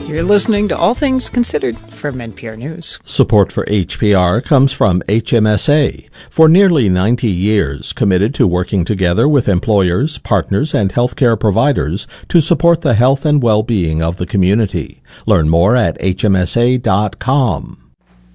You're listening to All Things Considered from NPR News. Support for HPR comes from HMSA, for nearly 90 years committed to working together with employers, partners, and healthcare providers to support the health and well-being of the community. Learn more at hmsa.com.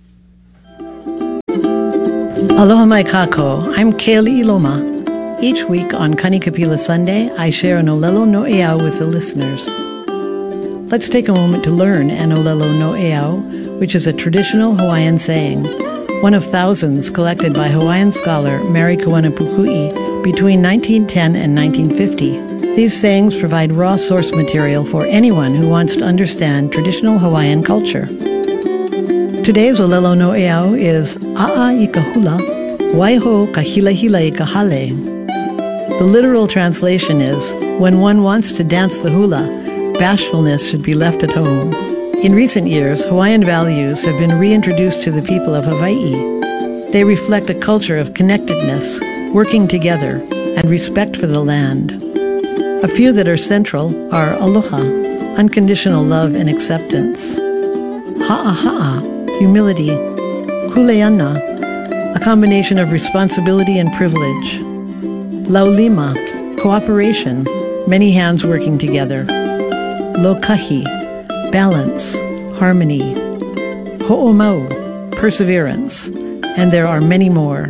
Aloha mai kako. I'm Kaylee Iloma. Each week on Kanikapila Sunday, I share an olelo no eau with the listeners. Let's take a moment to learn an olelo no eau, which is a traditional Hawaiian saying, one of thousands collected by Hawaiian scholar Mary Kawanapukui between 1910 and 1950. These sayings provide raw source material for anyone who wants to understand traditional Hawaiian culture. Today's olelo no eau is A'a I ka hula, Waiho ka hila I ka hale. The literal translation is, when one wants to dance the hula, bashfulness should be left at home. In recent years, Hawaiian values have been reintroduced to the people of Hawaii. They reflect a culture of connectedness, working together, and respect for the land. A few that are central are aloha, unconditional love and acceptance; ha'aha'a, humility; kuleana, a combination of responsibility and privilege; laulima, cooperation, many hands working together; lokahi, balance, harmony; ho'omau, perseverance, and there are many more.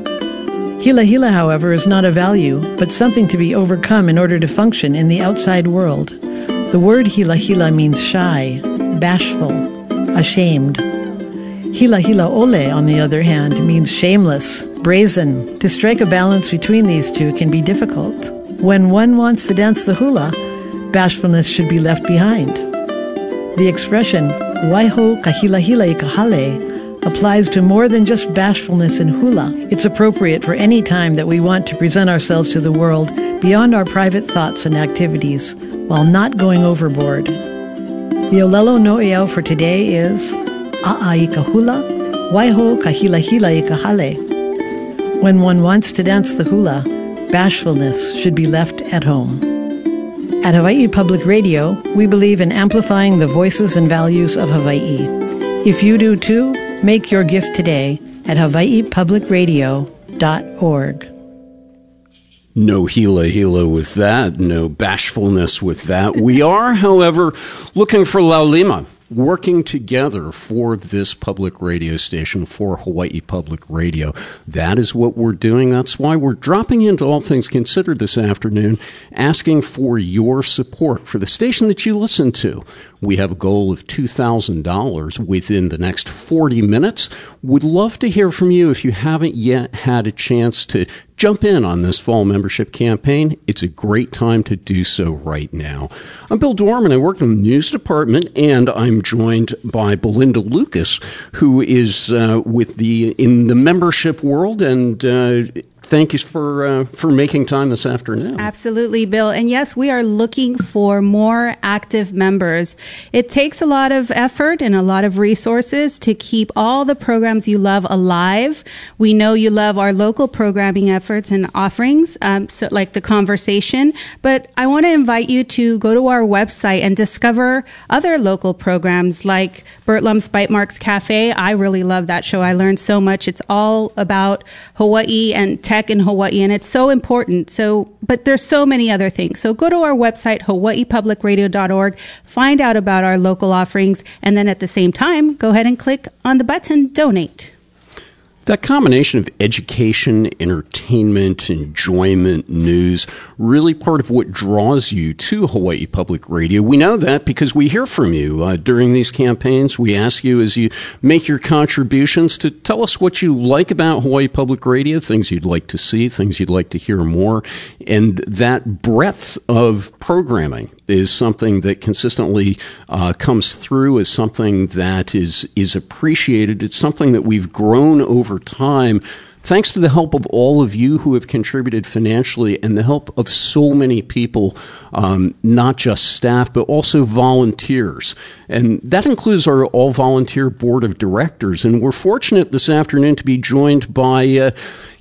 Hila, however, is not a value, but something to be overcome in order to function in the outside world. The word hila means shy, bashful, ashamed. Hila ole, on the other hand, means shameless, brazen. To strike a balance between these two can be difficult. When one wants to dance the hula, bashfulness should be left behind. The expression, waiho ka hila I ka hale, applies to more than just bashfulness in hula. It's appropriate for any time that we want to present ourselves to the world beyond our private thoughts and activities, while not going overboard. The olelo no eau for today is A'a I ka hula, Waiho ka hila I ka hale. When one wants to dance the hula, bashfulness should be left at home. At Hawaii Public Radio, we believe in amplifying the voices and values of Hawaii. If you do too, make your gift today at hawaiipublicradio.org. No hila with that, no bashfulness with that. We are, however, looking for laulima, working together for this public radio station, for Hawaii Public Radio. That is what we're doing. That's why we're dropping into All Things Considered this afternoon, asking for your support for the station that you listen to. We have a goal of $2,000 within the next 40 minutes. Would love to hear from you if you haven't yet had a chance to jump in on this fall membership campaign. It's a great time to do so right now. I'm Bill Dorman. I work in the news department, and I'm joined by Belinda Lucas, who is in the membership world, and thank you for making time this afternoon. Absolutely, Bill. And yes, we are looking for more active members. It takes a lot of effort and a lot of resources to keep all the programs you love alive. We know you love our local programming efforts and offerings, so like The Conversation. But I want to invite you to go to our website and discover other local programs like Burt Lum's Bite Marks Cafe. I really love that show. I learned so much. It's all about Hawaii and tech in Hawaii, and it's so important. But there's so many other things. So go to our website, hawaiipublicradio.org, find out about our local offerings, and then at the same time, go ahead and click on the button, Donate. That combination of education, entertainment, enjoyment, news, really part of what draws you to Hawaii Public Radio. We know that because we hear from you during these campaigns. We ask you as you make your contributions to tell us what you like about Hawaii Public Radio, things you'd like to see, things you'd like to hear more. And that breadth of programming is something that consistently comes through as something that is appreciated. It's something that we've grown over time thanks to the help of all of you who have contributed financially and the help of so many people, not just staff, but also volunteers. And that includes our all-volunteer board of directors. And we're fortunate this afternoon to be joined by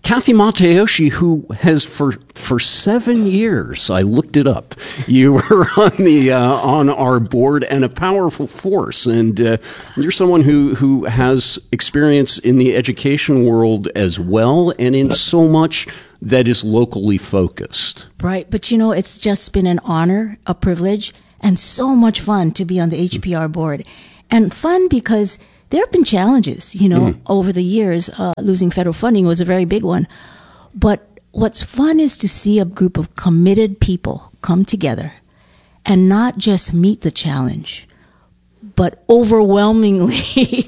Kathy Matayoshi, who has for 7 years, I looked it up, you were on our board and a powerful force. And you're someone who has experience in the education world as well, and in so much that is locally focused. Right. But, it's just been an honor, a privilege, and so much fun to be on the HPR board. And fun because there have been challenges, over the years. Losing federal funding was a very big one. But what's fun is to see a group of committed people come together and not just meet the challenge, but overwhelmingly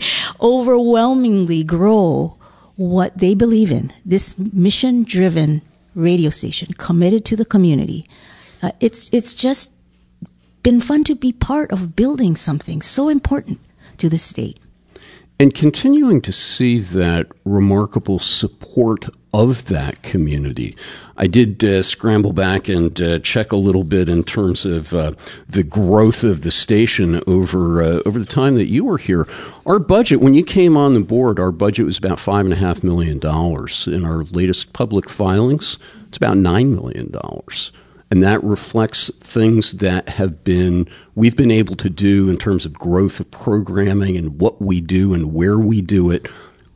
grow what they believe in. This mission-driven radio station committed to the community. It's just been fun to be part of building something so important to the state. And continuing to see that remarkable support of that community. I did scramble back and check a little bit in terms of the growth of the station over the time that you were here. Our budget, when you came on the board, our budget was about $5.5 million. In our latest public filings, it's about $9 million. And that reflects things that we've been able to do in terms of growth of programming and what we do and where we do it,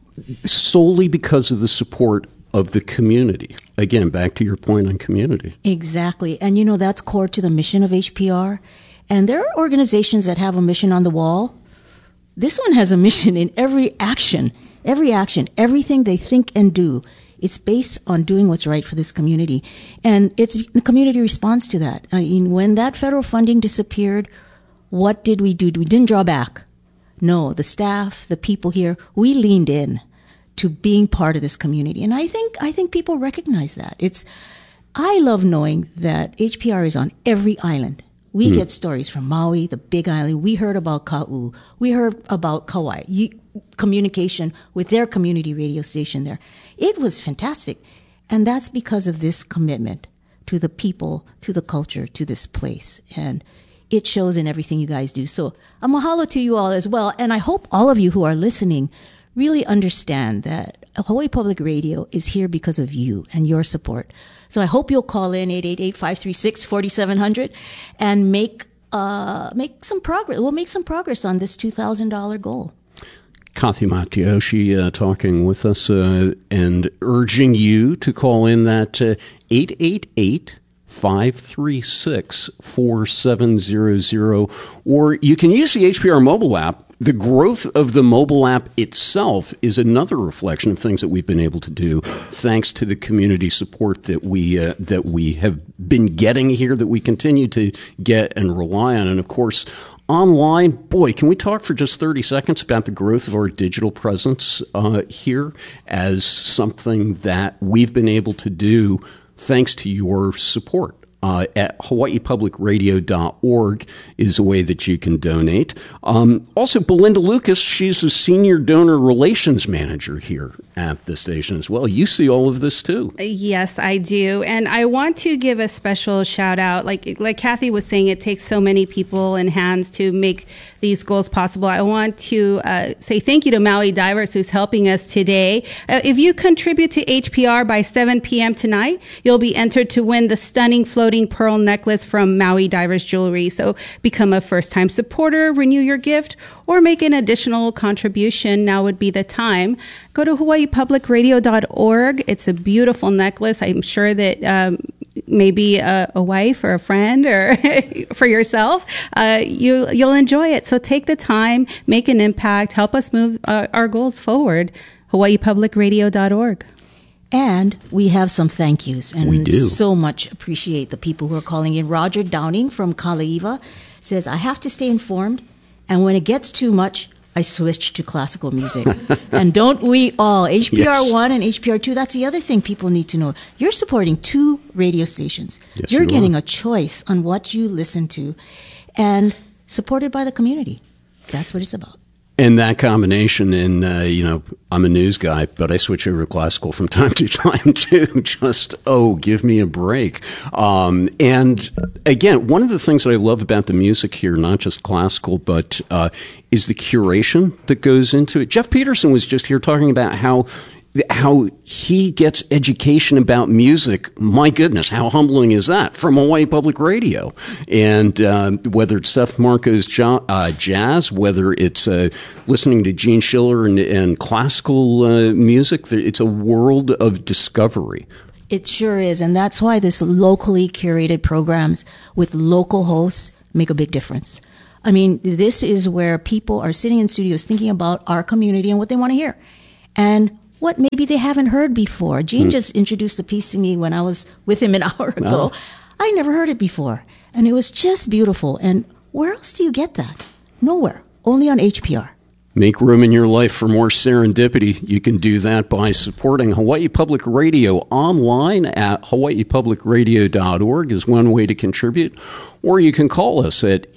solely because of the support of the community. Again, back to your point on community. Exactly. And that's core to the mission of HPR. And there are organizations that have a mission on the wall. This one has a mission in every action, everything they think and do. It's based on doing what's right for this community. And the community responds to that. I mean, when that federal funding disappeared, what did we do? We didn't draw back. No, the staff, the people here, we leaned in to being part of this community. And I think people recognize that. I love knowing that HPR is on every island. We get stories from Maui, the Big Island. We heard about Ka'u. We heard about Kauai. Communication with their community radio station there. It was fantastic. And that's because of this commitment to the people, to the culture, to this place. And it shows in everything you guys do. So a mahalo to you all as well. And I hope all of you who are listening really understand that Hawaii Public Radio is here because of you and your support. So I hope you'll call in 888-536-4700 and make some progress. We'll make some progress on this $2,000 goal. Kathy Matayoshi talking with us and urging you to call in that 888-536-4700, or you can use the HPR mobile app. The growth of the mobile app itself is another reflection of things that we've been able to do thanks to the community support that we have been getting here, that we continue to get and rely on. And of course, online, boy, can we talk for just 30 seconds about the growth of our digital presence here as something that we've been able to do thanks to your support. At hawaiipublicradio.org is a way that you can donate. Also, Belinda Lucas, she's a senior donor relations manager here at the station as well. You see all of this too. Yes, I do. And I want to give a special shout out. Like Kathy was saying, it takes so many people and hands to make these goals possible. I want to say thank you to Maui Divers, who's helping us today. If you contribute to HPR by 7 p.m. tonight, you'll be entered to win the stunning floating pearl necklace from Maui Divers Jewelry. So become a first-time supporter, renew your gift, or make an additional contribution. Now would be the time. Go to hawaiipublicradio.org. It's a beautiful necklace. I'm sure that maybe a wife or a friend or for yourself, you'll enjoy it. So take the time, make an impact, help us move our goals forward. hawaiipublicradio.org. And we have some thank yous, and we do so much appreciate the people who are calling in. Roger Downing from Kaleiwa says, I have to stay informed, and when it gets too much, I switch to classical music. And don't we all? HPR 1 and HPR 2, that's the other thing people need to know. You're supporting 2 radio stations. Yes, You're getting a choice on what you listen to, and supported by the community. That's what it's about. And that combination, and I'm a news guy, but I switch over to classical from time to time too. Just, give me a break. And again, one of the things that I love about the music here, not just classical, but is the curation that goes into it. Jeff Peterson was just here talking about how how he gets education about music. My goodness, how humbling is that? From Hawaii Public Radio. And whether it's Seth Marco's jazz, whether it's listening to Gene Schiller and classical music, it's a world of discovery. It sure is. And that's why this locally curated programs with local hosts make a big difference. I mean, this is where people are sitting in studios thinking about our community and what they want to hear. And what maybe they haven't heard before. Gene just introduced a piece to me when I was with him an hour ago. I never heard it before. And it was just beautiful. And where else do you get that? Nowhere. Only on HPR. Make room in your life for more serendipity. You can do that by supporting Hawaii Public Radio online at hawaiipublicradio.org is one way to contribute. Or you can call us at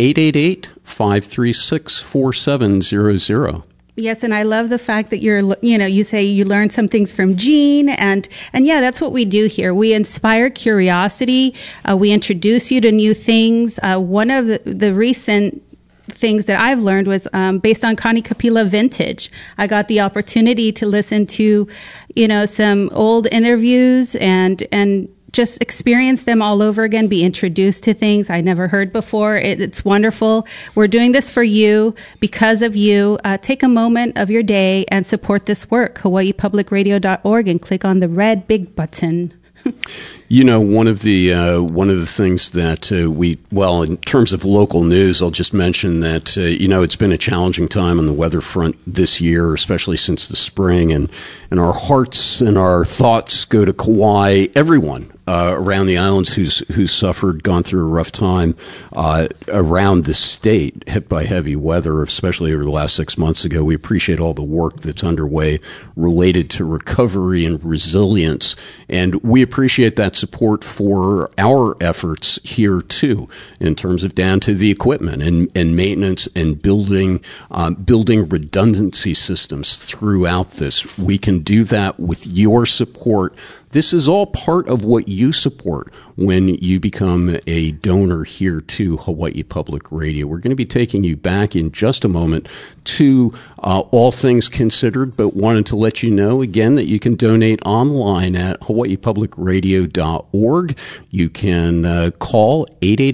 888-536-4700. Yes, and I love the fact that you say you learned some things from Gene, and yeah, that's what we do here. We inspire curiosity. We introduce you to new things. One of the recent things that I've learned was based on Connie Kapila Vintage. I got the opportunity to listen to, some old interviews and just experience them all over again, be introduced to things I never heard before. It's wonderful. We're doing this for you, because of you. Take a moment of your day and support this work. HawaiiPublicRadio.org and click on the red big button. One of the things that in terms of local news, I'll just mention that, it's been a challenging time on the weather front this year, especially since the spring, and our hearts and our thoughts go to Kauai, everyone around the islands who's suffered, gone through a rough time around the state, hit by heavy weather, especially over the last 6 months ago. We appreciate all the work that's underway related to recovery and resilience, and we appreciate that support for our efforts here too, in terms of down to the equipment and maintenance and building redundancy systems throughout this. We can do that with your support. This is all part of what you support when you become a donor here to Hawaii Public Radio. We're going to be taking you back in just a moment to All Things Considered, but wanted to let you know again that you can donate online at hawaiipublicradio.org. You can call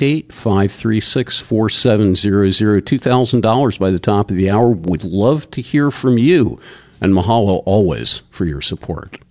888-536-4700, $2,000 by the top of the hour. Would love to hear from you, and mahalo always for your support.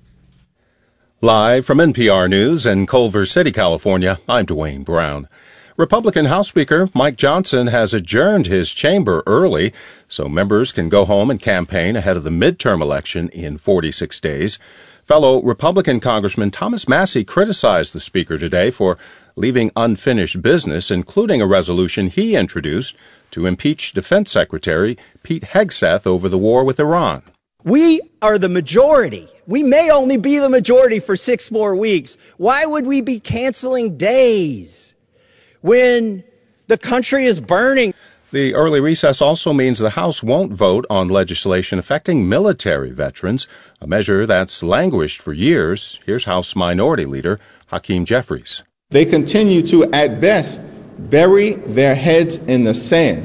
Live from NPR News in Culver City, California, I'm Dwayne Brown. Republican House Speaker Mike Johnson has adjourned his chamber early so members can go home and campaign ahead of the midterm election in 46 days. Fellow Republican Congressman Thomas Massie criticized the Speaker today for leaving unfinished business, including a resolution he introduced to impeach Defense Secretary Pete Hegseth over the war with Iran. We are the majority. We may only be the majority for 6 more weeks. Why would we be canceling days when the country is burning? The early recess also means the House won't vote on legislation affecting military veterans, a measure that's languished for years. Here's House Minority Leader Hakeem Jeffries. They continue to, at best, bury their heads in the sand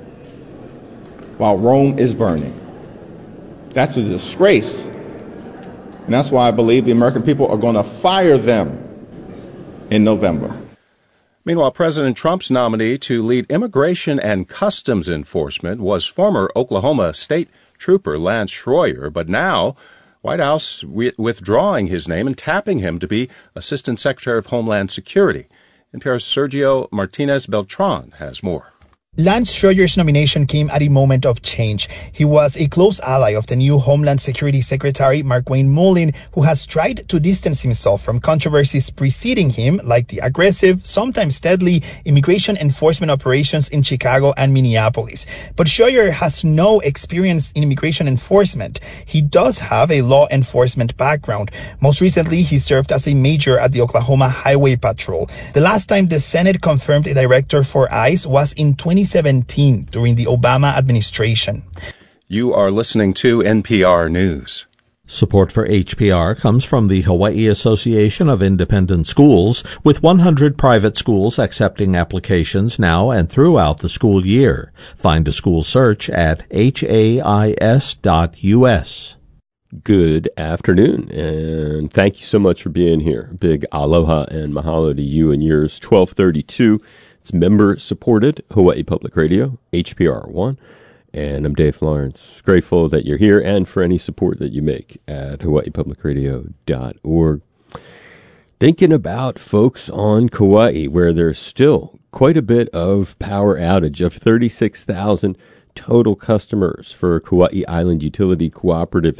while Rome is burning. That's a disgrace. And that's why I believe the American people are going to fire them in November. Meanwhile, President Trump's nominee to lead immigration and customs enforcement was former Oklahoma State Trooper Lance Schroyer, but now White House withdrawing his name and tapping him to be Assistant Secretary of Homeland Security. NPR's Sergio Martinez Beltran has more. Lance Schroyer's nomination came at a moment of change. He was a close ally of the new Homeland Security Secretary Markwayne Mullin, who has tried to distance himself from controversies preceding him, like the aggressive, sometimes deadly, immigration enforcement operations in Chicago and Minneapolis. But Schroyer has no experience in immigration enforcement. He does have a law enforcement background. Most recently, he served as a major at the Oklahoma Highway Patrol. The last time the Senate confirmed a director for ICE was in 2017 during the Obama administration. You are listening to NPR News. Support for HPR comes from the Hawaii Association of Independent Schools, with 100 private schools accepting applications now and throughout the school year. Find a school search at HAIS.us. Good afternoon, and thank you so much for being here. Big aloha and mahalo to you and yours. 1232. It's member-supported Hawaii Public Radio, HPR 1, and I'm Dave Lawrence. Grateful that you're here and for any support that you make at hawaiipublicradio.org. Thinking about folks on Kauai, where there's still quite a bit of power outage of 36,000 total customers for Kauai Island Utility Cooperative.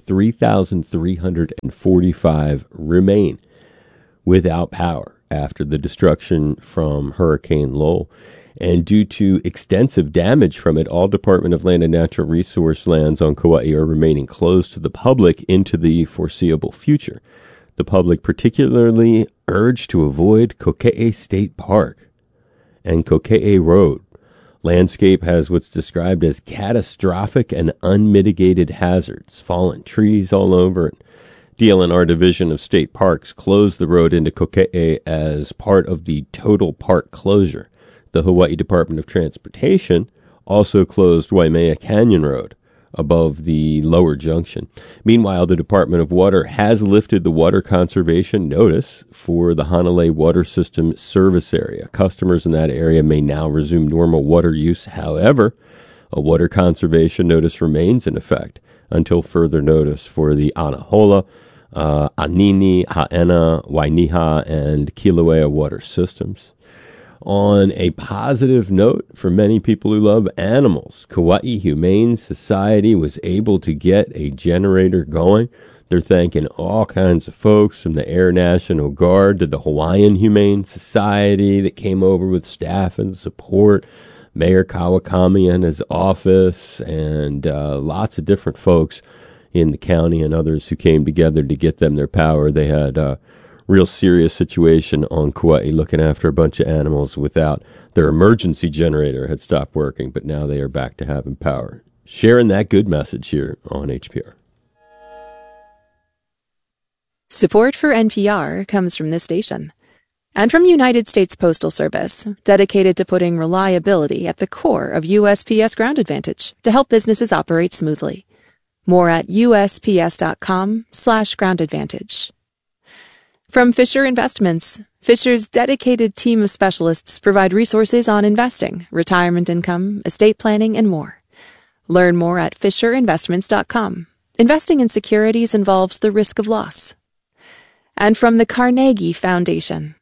3,345 remain without power after the destruction from Hurricane Lowell. And due to extensive damage from it, all Department of Land and Natural Resource lands on Kauai are remaining closed to the public into the foreseeable future. The public particularly urged to avoid Kokee State Park and Kokee Road. Landscape has what's described as catastrophic and unmitigated hazards, fallen trees all over it. DLNR Division of State Parks closed the road into Kokee as part of the total park closure. The Hawaii Department of Transportation also closed Waimea Canyon Road above the lower junction. Meanwhile, the Department of Water has lifted the water conservation notice for the Hanalei Water System service area. Customers in that area may now resume normal water use. However, a water conservation notice remains in effect until further notice for the Anahola, Anini, Haena, Wainiha, and Kilauea water systems. On a positive note, for many people who love animals, Kauai Humane Society was able to get a generator going. They're thanking all kinds of folks, from the Air National Guard to the Hawaiian Humane Society that came over with staff and support, Mayor Kawakami and his office, and lots of different folks in the county and others who came together to get them their power. They had real serious situation on Kauai, looking after a bunch of animals without their emergency generator had stopped working, but now they are back to having power. Sharing that good message here on HPR. Support for NPR comes from this station and from United States Postal Service, dedicated to putting reliability at the core of USPS Ground Advantage to help businesses operate smoothly. More at USPS.com/groundadvantage. From Fisher Investments, Fisher's dedicated team of specialists provide resources on investing, retirement income, estate planning, and more. Learn more at FisherInvestments.com. Investing in securities involves the risk of loss. And from the Carnegie Foundation.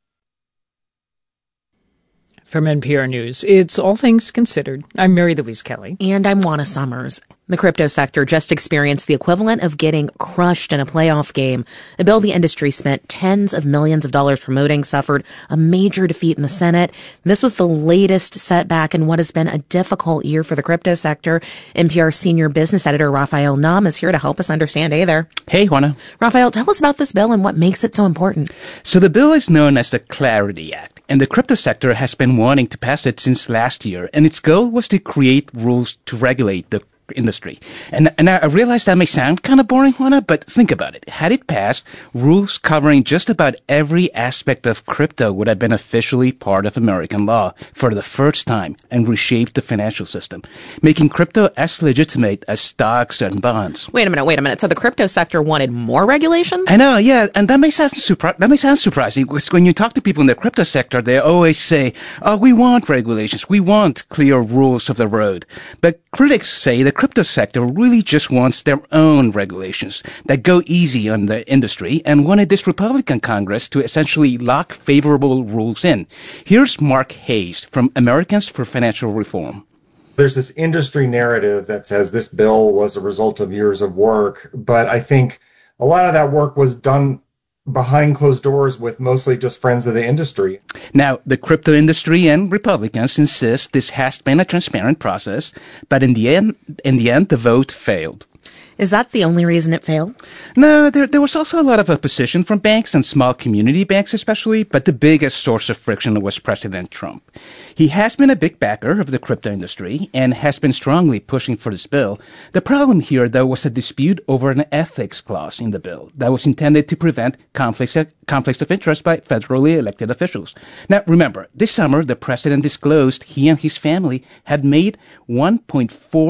From NPR News, it's All Things Considered. I'm Mary Louise Kelly. And I'm Juana Summers. The crypto sector just experienced the equivalent of getting crushed in a playoff game. A bill the industry spent tens of millions of dollars promoting suffered a major defeat in the Senate. This was the latest setback in what has been a difficult year for the crypto sector. NPR senior business editor Raphael Nam is here to help us understand. Hey there. Hey, Juana. Raphael, tell us about this bill and what makes it so important. So the bill is known as the Clarity Act, and the crypto sector has been wanting to pass it since last year, and its goal was to create rules to regulate the industry. And I realize that may sound kind of boring, Juana, but think about it. Had it passed, rules covering just about every aspect of crypto would have been officially part of American law for the first time and reshaped the financial system, making crypto as legitimate as stocks and bonds. Wait a minute. So the crypto sector wanted more regulations? I know, yeah, and that may sound surprising, because when you talk to people in the crypto sector, they always say, "Oh, we want regulations, we want clear rules of the road." But critics say the crypto sector really just wants their own regulations that go easy on the industry, and wanted this Republican Congress to essentially lock favorable rules in. Here's Mark Hayes from Americans for Financial Reform. There's this industry narrative that says this bill was a result of years of work, but I think a lot of that work was done behind closed doors with mostly just friends of the industry. Now, the crypto industry and Republicans insist this has been a transparent process, but in the end, the vote failed. Is that the only reason it failed? No, there was also a lot of opposition from banks and small community banks especially, but the biggest source of friction was President Trump. He has been a big backer of the crypto industry and has been strongly pushing for this bill. The problem here, though, was a dispute over an ethics clause in the bill that was intended to prevent conflicts of interest by federally elected officials. Now, remember, this summer, the president disclosed he and his family had made $1.4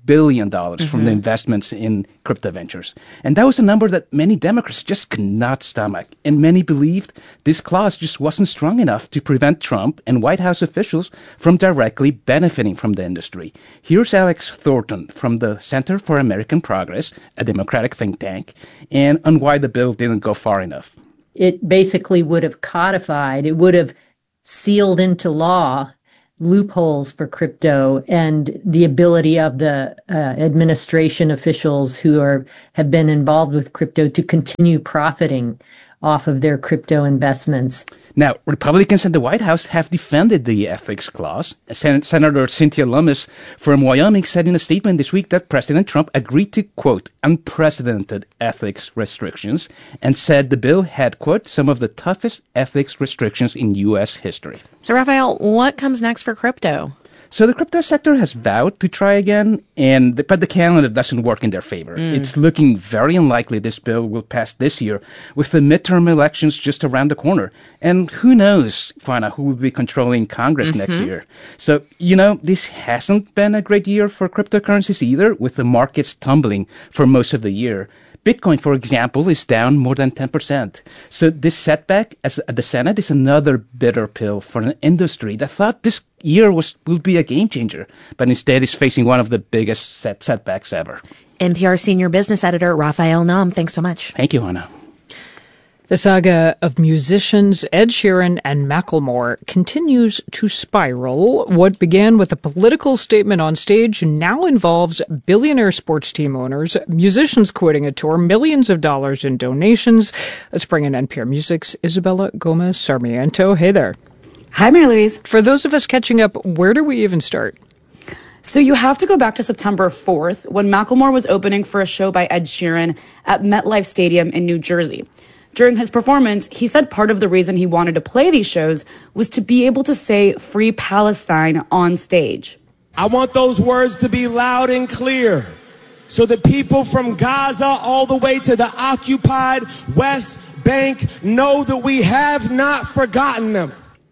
billion from the investments in crypto ventures. And that was a number that many Democrats just could not stomach. And many believed this clause just wasn't strong enough to prevent Trump and White House officials from directly benefiting from the industry. Here's Alex Thornton from the Center for American Progress, a Democratic think tank, and on why the bill didn't go far enough. It basically would have codified, it would have sealed into law loopholes for crypto and the ability of the administration officials who have been involved with crypto to continue profiting off of their crypto investments. Now, Republicans in the White House have defended the ethics clause. Senator Cynthia Lummis from Wyoming said in a statement this week that President Trump agreed to, quote, unprecedented ethics restrictions and said the bill had, quote, some of the toughest ethics restrictions in U.S. history. So, Raphael, what comes next for crypto? So the crypto sector has vowed to try again, but the calendar doesn't work in their favor. It's looking very unlikely this bill will pass this year, with the midterm elections just around the corner. And who knows, Fana, who will be controlling Congress next year. So, this hasn't been a great year for cryptocurrencies either, with the markets tumbling for most of the year. Bitcoin, for example, is down more than 10%. So this setback at the Senate is another bitter pill for an industry that thought this year will be a game changer, but instead is facing one of the biggest setbacks ever. NPR senior business editor Raphael Nahm, thanks so much. Thank you, Anna. The saga of musicians Ed Sheeran and Macklemore continues to spiral. What began with a political statement on stage now involves billionaire sports team owners, musicians quitting a tour, millions of dollars in donations. Let's bring in NPR Music's Isabella Gomez Sarmiento. Hey there. Hi, Mary Louise. For those of us catching up, where do we even start? So you have to go back to September 4th when Macklemore was opening for a show by Ed Sheeran at MetLife Stadium in New Jersey. During his performance, he said part of the reason he wanted to play these shows was to be able to say Free Palestine on stage. I want those words to be loud and clear so that people from Gaza all the way to the occupied West Bank know that we have not forgotten them.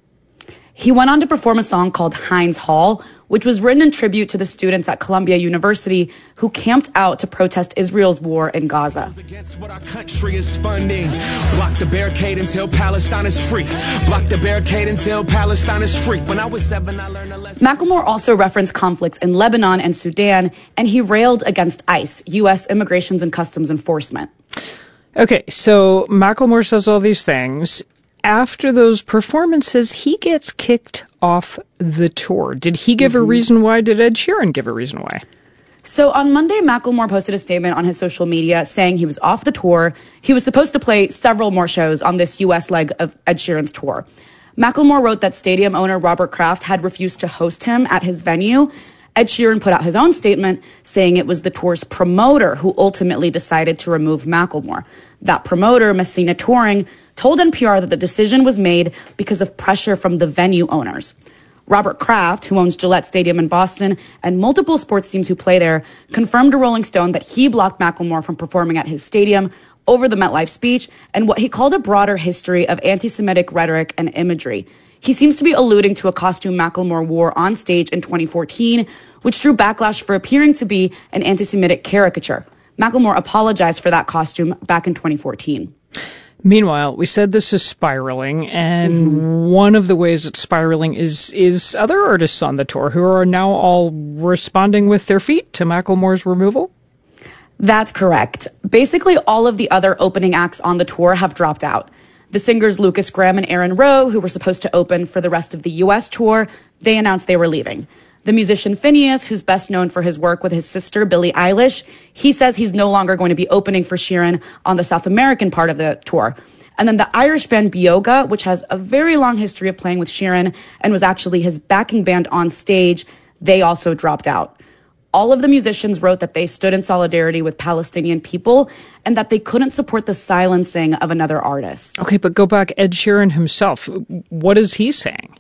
He went on to perform a song called Heinz Hall, which was written in tribute to the students at Columbia University who camped out to protest Israel's war in Gaza. Against what our country is funding. Block the barricade until Palestine is free. Block the barricade until Palestine is free. When I was 7, I learned a lesson. Macklemore also referenced conflicts in Lebanon and Sudan, and he railed against ICE, U.S. Immigrations and Customs Enforcement. Okay, so Macklemore says all these things. After those performances, he gets kicked off the tour. Did he give a reason why? Did Ed Sheeran give a reason why? So on Monday, Macklemore posted a statement on his social media saying he was off the tour. He was supposed to play several more shows on this U.S. leg of Ed Sheeran's tour. Macklemore wrote that stadium owner Robert Kraft had refused to host him at his venue. Ed Sheeran put out his own statement saying it was the tour's promoter who ultimately decided to remove Macklemore. That promoter, Messina Touring, told NPR that the decision was made because of pressure from the venue owners. Robert Kraft, who owns Gillette Stadium in Boston and multiple sports teams who play there, confirmed to Rolling Stone that he blocked Macklemore from performing at his stadium over the MetLife speech and what he called a broader history of anti-Semitic rhetoric and imagery. He seems to be alluding to a costume Macklemore wore on stage in 2014, which drew backlash for appearing to be an anti-Semitic caricature. Macklemore apologized for that costume back in 2014. Meanwhile, we said this is spiraling, and one of the ways it's spiraling is other artists on the tour who are now all responding with their feet to Macklemore's removal? That's correct. Basically, all of the other opening acts on the tour have dropped out. The singers Lucas Graham and Aaron Rowe, who were supposed to open for the rest of the U.S. tour, they announced they were leaving. The musician Phineas, who's best known for his work with his sister, Billie Eilish, he says he's no longer going to be opening for Sheeran on the South American part of the tour. And then the Irish band Bioga, which has a very long history of playing with Sheeran and was actually his backing band on stage, they also dropped out. All of the musicians wrote that they stood in solidarity with Palestinian people and that they couldn't support the silencing of another artist. Okay, but go back, Ed Sheeran himself. What is he saying?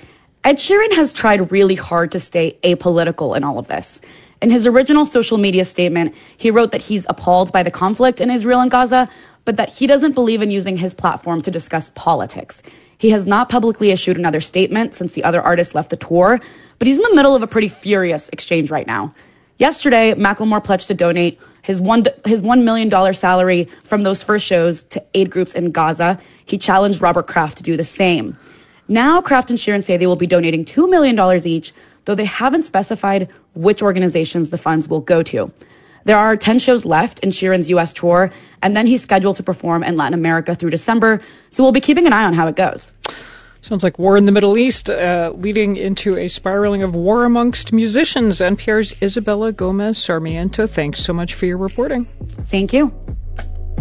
Ed Sheeran has tried really hard to stay apolitical in all of this. In his original social media statement, he wrote that he's appalled by the conflict in Israel and Gaza, but that he doesn't believe in using his platform to discuss politics. He has not publicly issued another statement since the other artists left the tour, but he's in the middle of a pretty furious exchange right now. Yesterday, Macklemore pledged to donate his $1 million salary from those first shows to aid groups in Gaza. He challenged Robert Kraft to do the same. Now, Kraft and Sheeran say they will be donating $2 million each, though they haven't specified which organizations the funds will go to. There are 10 shows left in Sheeran's U.S. tour, and then he's scheduled to perform in Latin America through December, so we'll be keeping an eye on how it goes. Sounds like war in the Middle East, leading into a spiraling of war amongst musicians. NPR's Isabella Gomez Sarmiento, thanks so much for your reporting. Thank you.